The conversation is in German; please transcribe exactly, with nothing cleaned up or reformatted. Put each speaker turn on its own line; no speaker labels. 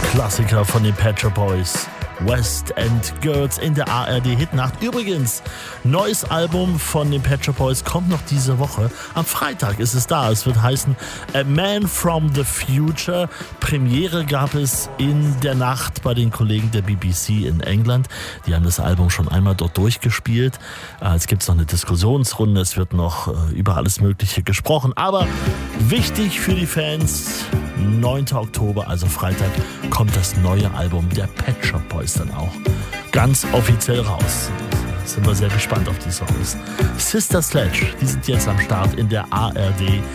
Klassiker von den Pet Shop Boys. West End Girls in der A R D Hitnacht. Übrigens, neues Album von den Pet Shop Boys kommt noch diese Woche. Am Freitag ist es da. Es wird heißen A Man from the Future. Premiere gab es in der Nacht bei den Kollegen der B B C in England. Die haben das Album schon einmal dort durchgespielt. Es gibt noch eine Diskussionsrunde. Es wird noch über alles Mögliche gesprochen. Aber wichtig für die Fans, neunten Oktober, also Freitag, kommt das neue Album der Pet Shop Boys dann auch ganz offiziell raus. Sind wir sehr gespannt auf die Songs. Sister Sledge, die sind jetzt am Start in der A R D